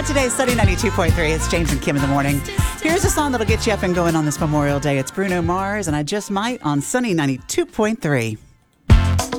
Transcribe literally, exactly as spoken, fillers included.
today's Sunny ninety-two point three. It's James and Kim in the morning. Here's a song that'll get you up and going on this Memorial Day. It's Bruno Mars and I Just Might on Sunny ninety-two point three.